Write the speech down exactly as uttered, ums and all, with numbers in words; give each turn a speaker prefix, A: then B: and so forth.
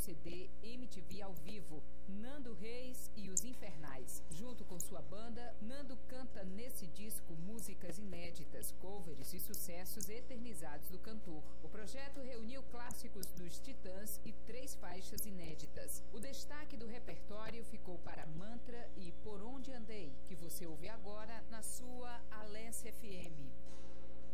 A: C D M T V ao vivo, Nando Reis e os Infernais. Junto com sua banda, Nando canta nesse disco músicas inéditas, covers e sucessos eternizados do cantor. O projeto reuniu clássicos dos Titãs e três faixas inéditas: